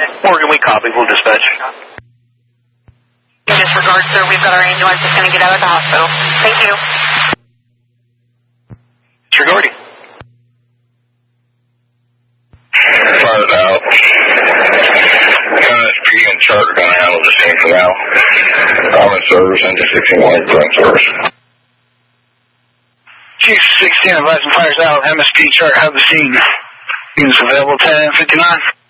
Morgan, we copy. We'll dispatch. Disregard, sir. We've got our ambulance that's going to get out of the hospital. Thank you. Disregarding. Fired out. NSP and Charter are going to handle the scene for now. I'm in service, into 61 in service. Chief 16, advising fires out. MSP chart have the scene. Units available 10:59.